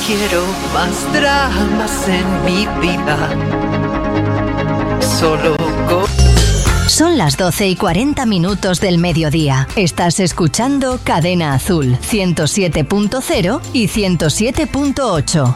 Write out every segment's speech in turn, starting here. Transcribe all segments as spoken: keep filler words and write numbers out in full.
quiero más dramas en mi vida. Solo go- Son las doce y cuarenta minutos del mediodía. Estás escuchando Cadena Azul, ciento siete punto cero y ciento siete punto ocho.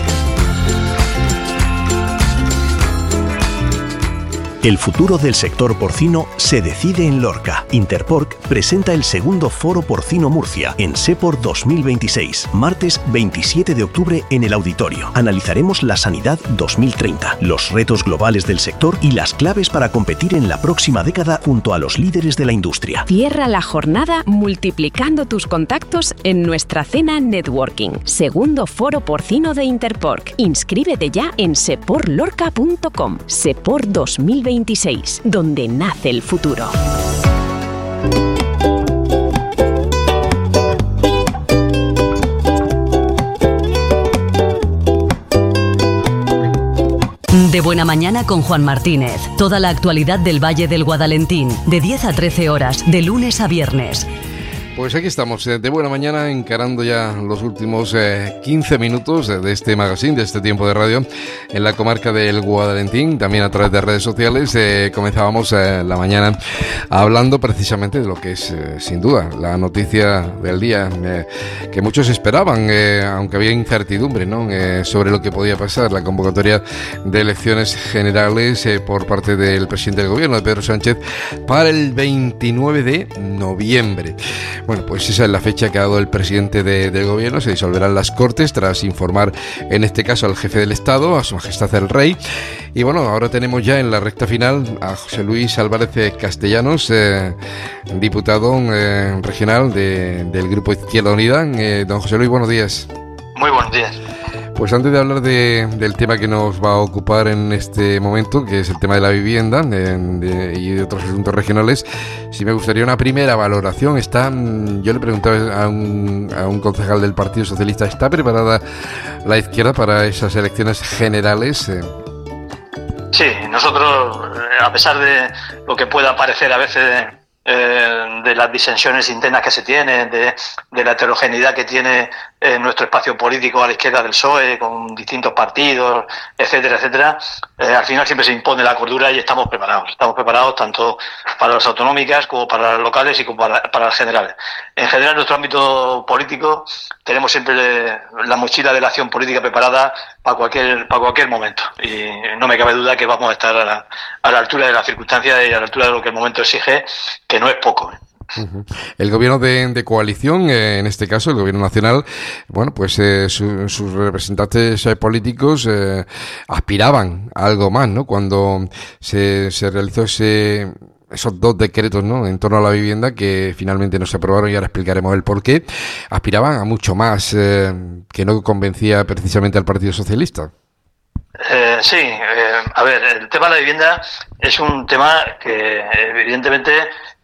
El futuro del sector porcino se decide en Lorca. Interporc presenta el segundo Foro Porcino Murcia en SEPOR dos mil veintiséis, martes veintisiete de octubre en el auditorio. Analizaremos la sanidad dos mil treinta, los retos globales del sector y las claves para competir en la próxima década junto a los líderes de la industria. Cierra la jornada multiplicando tus contactos en nuestra cena Networking. Segundo Foro Porcino de Interporc. Inscríbete ya en sepor lorca punto com. SEPOR dos mil veintiséis, donde nace el futuro. De Buena Mañana con Juan Martínez. Toda la actualidad del Valle del Guadalentín, de diez a trece horas, de lunes a viernes. Pues aquí estamos, eh, de buena mañana, encarando ya los últimos eh, quince minutos de este magazine, de este tiempo de radio, en la comarca del Guadalentín, también a través de redes sociales. Eh, comenzábamos eh, la mañana hablando precisamente de lo que es, eh, sin duda, la noticia del día, eh, que muchos esperaban, eh, aunque había incertidumbre, ¿no?, eh, sobre lo que podía pasar, la convocatoria de elecciones generales eh, por parte del presidente del gobierno, de Pedro Sánchez, para el veintinueve de noviembre. Bueno, pues esa es la fecha que ha dado el presidente de, del gobierno. Se disolverán las Cortes tras informar, en este caso, al jefe del Estado, a su majestad el Rey. Y bueno, ahora tenemos ya en la recta final a José Luis Álvarez Castellanos, eh, diputado eh, regional de, del Grupo Izquierda Unida. Eh, don José Luis, buenos días. Muy buenos días. Pues antes de hablar de, del tema que nos va a ocupar en este momento, que es el tema de la vivienda de, de, y de otros asuntos regionales, sí me gustaría una primera valoración. Está, yo le preguntaba a un, a un concejal del Partido Socialista, ¿está preparada la izquierda para esas elecciones generales? Eh, Sí, nosotros, a pesar de lo que pueda parecer a veces eh, de las disensiones internas que se tienen, de, de la heterogeneidad que tiene eh, nuestro espacio político a la izquierda del P S O E, con distintos partidos, etcétera, etcétera, eh, al final siempre se impone la cordura y estamos preparados. Estamos preparados tanto para las autonómicas como para las locales y como para, para las generales. En general, en nuestro ámbito político tenemos siempre la mochila de la acción política preparada para cualquier para cualquier momento. Y no me cabe duda que vamos a estar a la, a la altura de las circunstancias y a la altura de lo que el momento exige, que no es poco. Uh-huh. El gobierno de, de coalición, eh, en este caso el gobierno nacional, bueno, pues eh, su, sus representantes eh, políticos eh, aspiraban a algo más, ¿no? Cuando se, se realizó ese esos dos decretos, ¿no?, en torno a la vivienda, que finalmente no se aprobaron, y ahora explicaremos el por qué, aspiraban a mucho más, eh, que no convencía precisamente al Partido Socialista. Eh, sí, eh, a ver, el tema de la vivienda es un tema que evidentemente,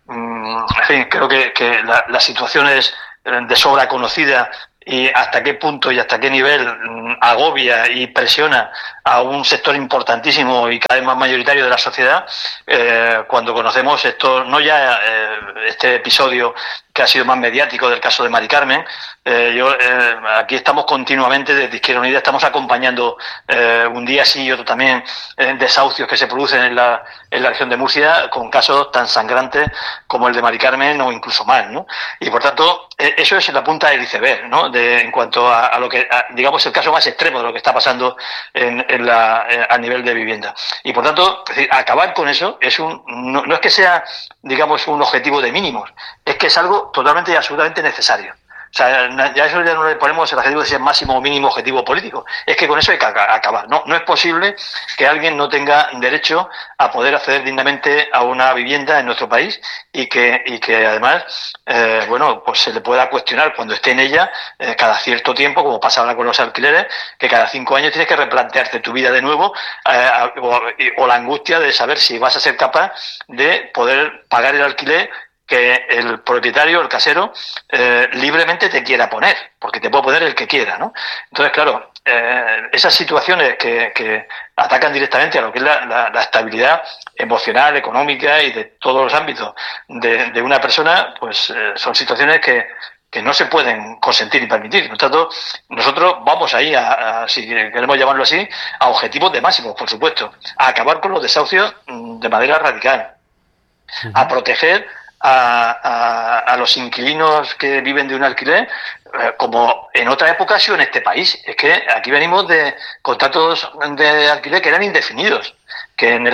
mm, en fin, creo que, que la, la situación es de sobra conocida, y hasta qué punto y hasta qué nivel mm, agobia y presiona a un sector importantísimo y cada vez más mayoritario de la sociedad, eh, cuando conocemos esto, no ya eh, este episodio que ha sido más mediático del caso de Mari Carmen. Eh, yo eh, aquí estamos continuamente, desde Izquierda Unida, estamos acompañando eh, un día sí y otro también eh, desahucios que se producen en la, en la región de Murcia, con casos tan sangrantes como el de Mari Carmen o incluso más, ¿no? Y por tanto, eh, eso es la punta del iceberg, ¿no?, de, en cuanto a, a lo que, a, digamos, el caso más extremo de lo que está pasando en, en la, eh, a nivel de vivienda. Y por tanto, es decir, acabar con eso es un, no, no es que sea, digamos, un objetivo de mínimos, es que es algo totalmente y absolutamente necesario. O sea, ya eso ya no le ponemos el adjetivo de ser máximo o mínimo objetivo político. Es que con eso hay que acabar. No, no es posible que alguien no tenga derecho a poder acceder dignamente a una vivienda en nuestro país y que y que además, eh, bueno, pues se le pueda cuestionar cuando esté en ella eh, cada cierto tiempo, como pasa ahora con los alquileres, que cada cinco años tienes que replantearte tu vida de nuevo, eh, o, o la angustia de saber si vas a ser capaz de poder pagar el alquiler que el propietario, el casero, eh, libremente te quiera poner, porque te puede poner el que quiera, ¿no? Entonces, claro, eh, esas situaciones que, que atacan directamente a lo que es la, la, la estabilidad emocional, económica y de todos los ámbitos de, de una persona, pues eh, son situaciones que, que no se pueden consentir y permitir. Por tanto, nosotros vamos ahí, a, a, si queremos llamarlo así, a objetivos de máximos, por supuesto, a acabar con los desahucios de manera radical, uh-huh. a proteger a, a, a los inquilinos que viven de un alquiler, eh, como en otra época ha sido en este país. Es que aquí venimos de contratos de alquiler que eran indefinidos, que en el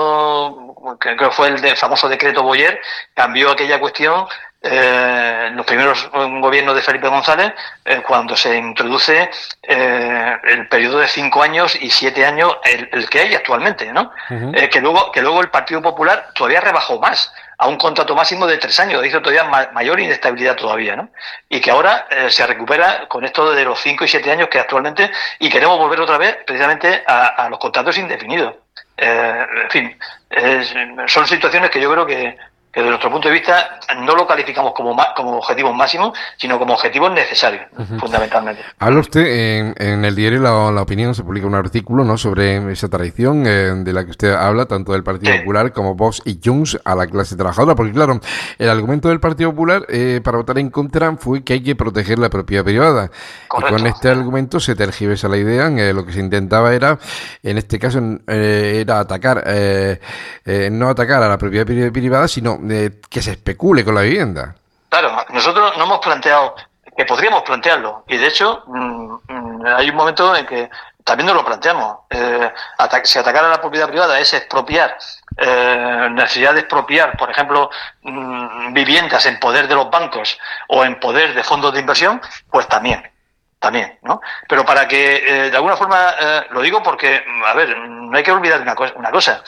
año, que creo que fue el de famoso decreto Boyer, cambió aquella cuestión. Eh, los primeros gobiernos de Felipe González, eh, cuando se introduce eh, el periodo de cinco años y siete años, el, el que hay actualmente, ¿no? Uh-huh. Eh, que luego que luego el Partido Popular todavía rebajó más a un contrato máximo de tres años, hizo todavía ma- mayor inestabilidad todavía, ¿no? Y que ahora eh, se recupera con esto de los cinco y siete años que actualmente, y queremos volver otra vez precisamente a, a los contratos indefinidos. Eh, en fin, eh, son situaciones que yo creo que que desde nuestro punto de vista no lo calificamos como ma- como objetivos máximos, sino como objetivos necesarios, uh-huh. fundamentalmente. Habla usted, en, en el diario la, la Opinión se publica un artículo, ¿no?, sobre esa traición eh, de la que usted habla, tanto del Partido sí. Popular como Vox y Junts a la clase trabajadora, porque claro, el argumento del Partido Popular eh, para votar en contra fue que hay que proteger la propiedad privada. Correcto. Y con este argumento se tergiversa la idea, eh, lo que se intentaba era, en este caso, eh, era atacar, eh, eh, no atacar a la propiedad privada, sino de que se especule con la vivienda. Claro, nosotros no hemos planteado, que podríamos plantearlo, y de hecho mmm, hay un momento en que también nos lo planteamos. Eh, ata- si atacar a la propiedad privada es expropiar, eh, necesidad de expropiar, por ejemplo, mmm, viviendas en poder de los bancos o en poder de fondos de inversión, pues también. También, ¿no? Pero para que, eh, de alguna forma, eh, lo digo porque, a ver, no hay que olvidar una cosa. Una cosa.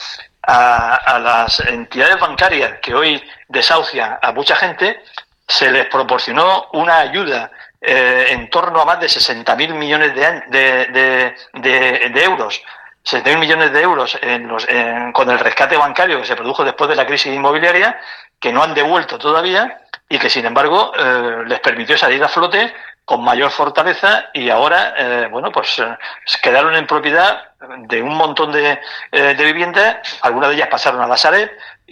A, a las entidades bancarias que hoy desahucian a mucha gente, se les proporcionó una ayuda eh, en torno a más de sesenta mil millones de, de, de, de, de euros, sesenta mil millones de euros en los, en, con el rescate bancario que se produjo después de la crisis inmobiliaria, que no han devuelto todavía y que, sin embargo, eh, les permitió salir a flote con mayor fortaleza, y ahora, eh, bueno, pues eh, quedaron en propiedad de un montón de, eh, de viviendas. Algunas de ellas pasaron a la Sareb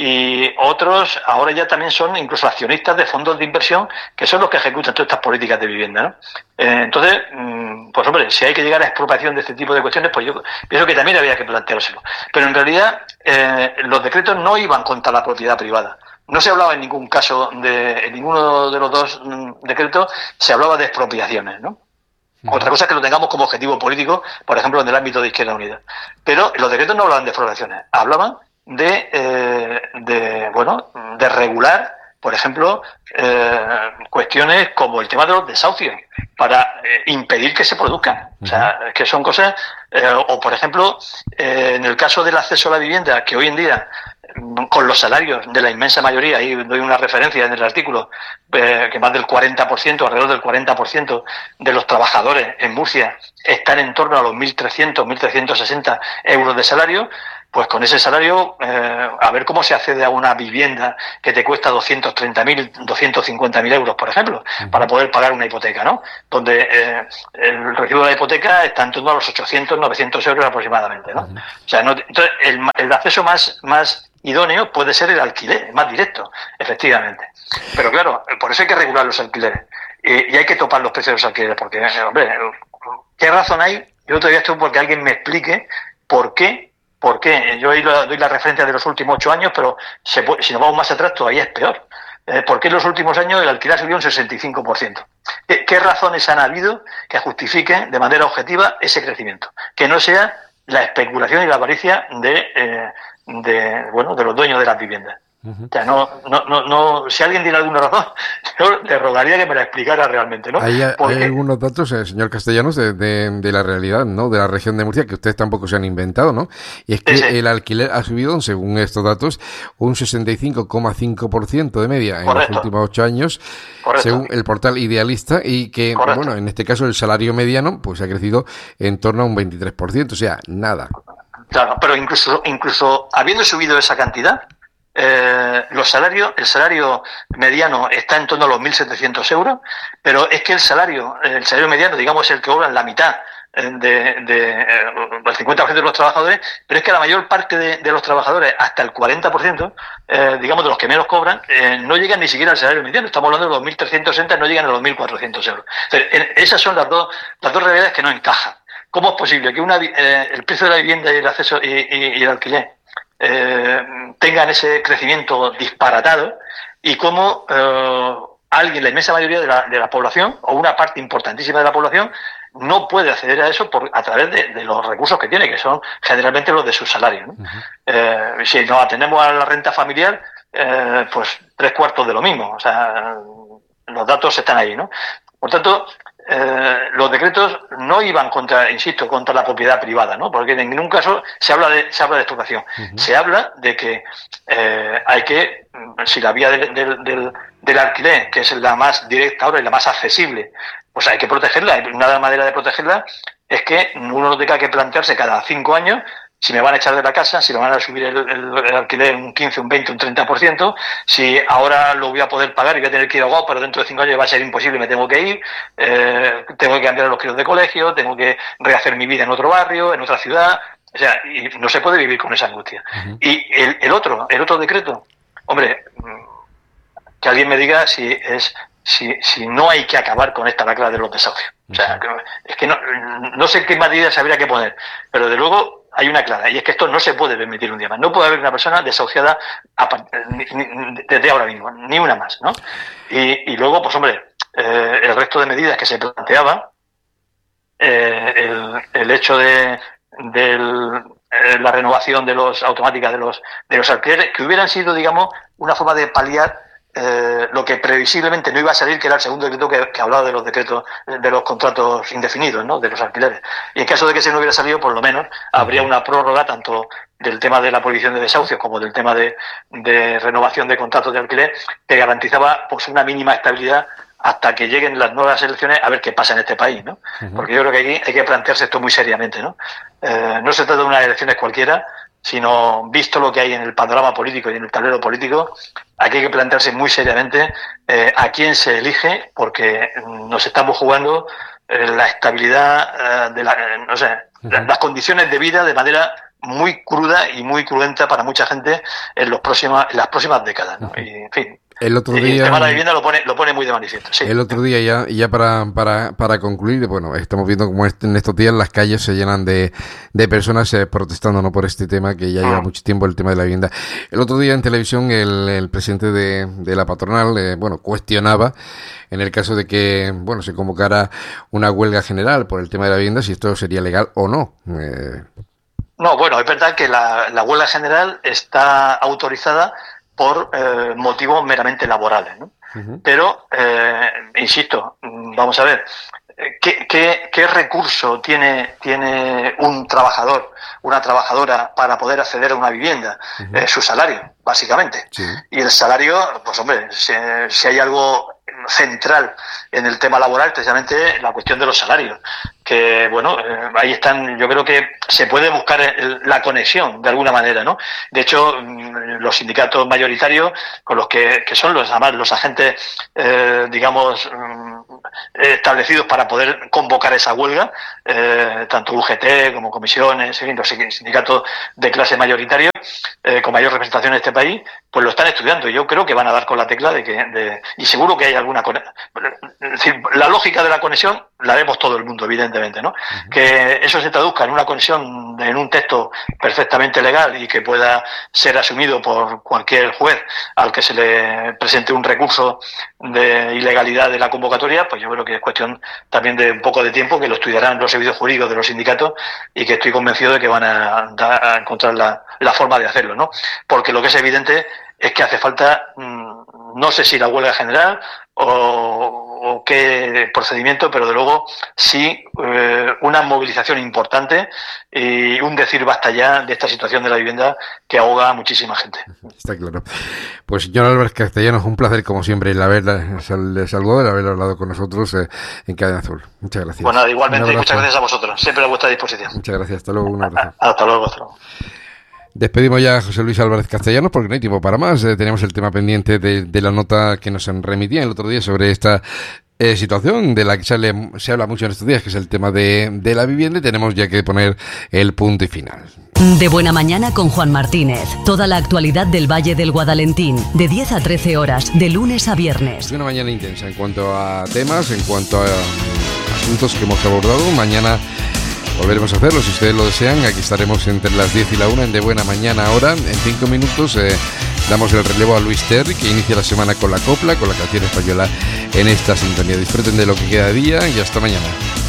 y otros ahora ya también son incluso accionistas de fondos de inversión, que son los que ejecutan todas estas políticas de vivienda, ¿no? Eh, entonces, mmm, pues hombre, si hay que llegar a expropiación de este tipo de cuestiones, pues yo pienso que también había que planteárselo. Pero en realidad, eh, los decretos no iban contra la propiedad privada. No se hablaba en ningún caso, de en ninguno de los dos mm, decretos, se hablaba de expropiaciones, ¿no? Uh-huh. Otra cosa es que lo tengamos como objetivo político, por ejemplo, en el ámbito de Izquierda Unida. Pero los decretos no hablaban de expropiaciones, hablaban de, eh, de bueno, de regular, por ejemplo, eh, cuestiones como el tema de los desahucios, para eh, impedir que se produzcan. Uh-huh. O sea, que son cosas, eh, o por ejemplo, eh, en el caso del acceso a la vivienda, que hoy en día, con los salarios de la inmensa mayoría, ahí doy una referencia en el artículo, eh, que más del cuarenta por ciento, alrededor del cuarenta por ciento de los trabajadores en Murcia están en torno a los mil trescientos, mil trescientos sesenta euros de salario. Pues con ese salario, eh, a ver cómo se accede a una vivienda que te cuesta doscientos treinta mil, doscientos cincuenta mil euros, por ejemplo, uh-huh. para poder pagar una hipoteca, ¿no? Donde eh, el recibo de la hipoteca está en torno a los ochocientos, novecientos euros aproximadamente, ¿no? Uh-huh. O sea, no, entonces el, el acceso más, más idóneo puede ser el alquiler, más directo, efectivamente. Pero claro, por eso hay que regular los alquileres. Eh, y hay que topar los precios de los alquileres, porque, hombre, ¿qué razón hay? Yo todavía estoy porque alguien me explique por qué. ¿Por qué? Yo doy la, doy la referencia de los últimos ocho años, pero se puede, si nos vamos más atrás todavía es peor. Eh, ¿Por qué en los últimos años el alquiler subió un sesenta y cinco por ciento? ¿Qué, ¿Qué razones han habido que justifiquen de manera objetiva ese crecimiento? Que no sea la especulación y la avaricia de, eh, de, bueno, de los dueños de las viviendas. Uh-huh. O sea, no, no, no, no, si alguien tiene alguna razón, yo le rogaría que me la explicara realmente, ¿no? Hay, Porque... hay algunos datos, eh, señor Castellanos, de, de, de la realidad, ¿no? De la región de Murcia, que ustedes tampoco se han inventado, ¿no? Y es que sí, sí. el alquiler ha subido, según estos datos, un sesenta y cinco coma cinco por ciento de media en Correcto. Los últimos ocho años, Correcto. Según el portal Idealista, y que, Correcto. Bueno, en este caso el salario mediano, pues ha crecido en torno a un veintitrés por ciento, o sea, nada. Claro, pero incluso, incluso habiendo subido esa cantidad, Eh, los salarios, el salario mediano está en torno a los mil setecientos euros, pero es que el salario, el salario mediano, digamos, el que cobran la mitad de, de, el cincuenta por ciento de los trabajadores, pero es que la mayor parte de, de los trabajadores, hasta el cuarenta por ciento, eh, digamos, de los que menos cobran, eh, no llegan ni siquiera al salario mediano. Estamos hablando de los mil trescientos sesenta, no llegan a los mil cuatrocientos euros. Entonces, esas son las dos, las dos realidades que no encajan. ¿Cómo es posible que una, eh, el precio de la vivienda y el acceso y, y, y el alquiler eh, tengan ese crecimiento disparatado y cómo eh, alguien, la inmensa mayoría de la, de la población, o una parte importantísima de la población, no puede acceder a eso por, a través de, de los recursos que tiene, que son generalmente los de su salario, ¿no? Uh-huh. Eh, si nos atendemos a la renta familiar, eh, pues tres cuartos de lo mismo. O sea, los datos están ahí, ¿no? Por tanto, eh, los decretos no iban contra, insisto, contra la propiedad privada, ¿no? Porque en ningún caso se habla de, se habla de expropiación. Uh-huh. Se habla de que eh, hay que, si la vía del, del, del, del alquiler, que es la más directa ahora y la más accesible, pues hay que protegerla. Una manera de protegerla es que uno no tenga que plantearse cada cinco años si me van a echar de la casa, si me van a subir el, el, el alquiler un quince, un veinte, un treinta por ciento, si ahora lo voy a poder pagar y voy a tener que ir a Guau, pero dentro de cinco años va a ser imposible, me tengo que ir, eh, tengo que cambiar a los críos de colegio, tengo que rehacer mi vida en otro barrio, en otra ciudad. O sea, y no se puede vivir con esa angustia. Uh-huh. Y el, el otro, el otro decreto, hombre, que alguien me diga si es... Si, si no hay que acabar con esta lacra de los desahucios. O sea, es que no, no sé qué medidas habría que poner, pero de luego hay una clara, y es que esto no se puede permitir un día más. No puede haber una persona desahuciada a, ni, ni, desde ahora mismo, ni una más, ¿no? Y, y luego, pues hombre, eh, el resto de medidas que se planteaban, eh, el, el hecho de del, eh, la renovación de los automática de los de los alquileres, que hubieran sido, digamos, una forma de paliar Eh, lo que previsiblemente no iba a salir, que era el segundo decreto que, que hablaba de los decretos de los contratos indefinidos, ¿no? De los alquileres. Y en caso de que ese no hubiera salido, por lo menos habría una prórroga tanto del tema de la prohibición de desahucios como del tema de, de renovación de contratos de alquiler, que garantizaba pues una mínima estabilidad hasta que lleguen las nuevas elecciones, a ver qué pasa en este país, ¿no? Uh-huh. Porque yo creo que aquí hay que plantearse esto muy seriamente, ¿no? Eh, no se trata de unas elecciones cualquiera, sino visto lo que hay en el panorama político y en el tablero político, aquí hay que plantearse muy seriamente eh, a quién se elige, porque nos estamos jugando eh, la estabilidad eh, de la, eh, no sé, uh-huh. las condiciones de vida de manera muy cruda y muy cruenta para mucha gente en los próximas, en las próximas décadas, ¿no? Y, en fin. El otro día, el tema de la vivienda lo pone, lo pone muy de manifiesto. Sí. El otro día, ya, ya para, para, para concluir, bueno, estamos viendo como en estos días las calles se llenan de, de personas eh, protestando, ¿no?, por este tema que ya lleva mm. mucho tiempo, el tema de la vivienda. El otro día en televisión el, el presidente de, de la patronal, eh, bueno, cuestionaba en el caso de que, bueno, se convocara una huelga general por el tema de la vivienda, si esto sería legal o no. Eh... No, bueno, es verdad que la, la huelga general está autorizada por eh, motivos meramente laborales, ¿no? Uh-huh. Pero, eh, insisto, vamos a ver, ¿qué, qué, qué recurso tiene, tiene un trabajador, una trabajadora para poder acceder a una vivienda? Uh-huh. Eh, su salario, básicamente. Sí. Y el salario, pues hombre, si, si hay algo central en el tema laboral, precisamente la cuestión de los salarios, que bueno, eh, ahí están, yo creo que se puede buscar el, la conexión de alguna manera, ¿no? De hecho, los sindicatos mayoritarios, con los que, que son los, además, los agentes, eh, digamos, establecidos para poder convocar esa huelga, eh, tanto U G T como comisiones, en fin, los sindicatos de clase mayoritario, eh, con mayor representación en este país, pues lo están estudiando. Yo creo que van a dar con la tecla de que, de, y seguro que hay alguna conexión. Es decir, la lógica de la conexión la vemos todo el mundo, evidentemente, ¿no? Uh-huh. Que eso se traduzca en una conexión, en un texto perfectamente legal y que pueda ser asumido por cualquier juez al que se le presente un recurso de ilegalidad de la convocatoria, pues yo creo que es cuestión también de un poco de tiempo, que lo estudiarán los servicios jurídicos de los sindicatos y que estoy convencido de que van a, a encontrar la, la forma de hacerlo, ¿no? Porque lo que es evidente es que hace falta, no sé si la huelga general o, o qué procedimiento, pero de luego sí eh, una movilización importante y un decir basta ya de esta situación de la vivienda que ahoga a muchísima gente. Está claro. Pues señor Álvarez Castellanos, un placer como siempre el haber saludado, el haber hablado con nosotros eh, en Cadena Azul. Muchas gracias. Bueno, igualmente, y muchas gracias a vosotros, siempre a vuestra disposición. Muchas gracias, hasta luego, un abrazo. Hasta luego, hasta luego. Despedimos ya a José Luis Álvarez Castellanos porque no hay tiempo para más. Eh, tenemos el tema pendiente de, de la nota que nos remitían el otro día sobre esta Eh, situación de la que sale, se habla mucho en estos días, que es el tema de, de la vivienda, y tenemos ya que poner el punto y final. De Buena Mañana con Juan Martínez. Toda la actualidad del Valle del Guadalentín, de diez a trece horas, de lunes a viernes. Es una mañana intensa en cuanto a temas, en cuanto a asuntos que hemos abordado. Mañana volveremos a hacerlo, si ustedes lo desean. Aquí estaremos entre las diez y la una en De Buena Mañana. Ahora, en cinco minutos, eh, damos el relevo a Luis Terry, que inicia la semana con la copla, con la canción española en esta sintonía. Disfruten de lo que queda de día y hasta mañana.